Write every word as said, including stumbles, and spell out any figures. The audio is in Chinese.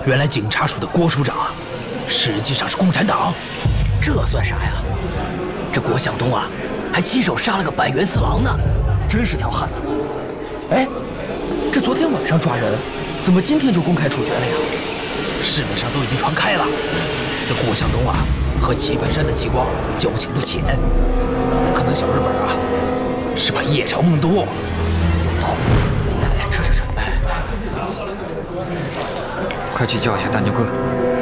原来警察署的郭署长啊，实际上是共产党。 这算啥呀？这郭向东啊，还亲手杀了个板垣四郎呢，真是条汉子。哎，这昨天晚上抓人，怎么今天就公开处决了呀？ 市面上都已经传开了，这郭向东啊和齐本山的激光交情不浅，可能小日本啊是怕夜长梦多。 有道理，来来来，吃吃吃。哎， 快去叫一下大牛哥。